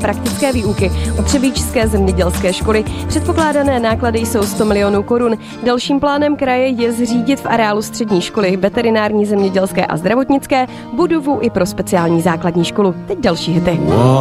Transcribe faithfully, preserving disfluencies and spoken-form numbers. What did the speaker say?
praktické výuky u Třebíčské zemědělské školy. Předpokládané náklady jsou sto milionů korun. Dalším plánem kraje je zřídit v areálu střední školy veterinární, zemědělské a zdravotnické budovu i pro speciální základní školu. Teď další hity.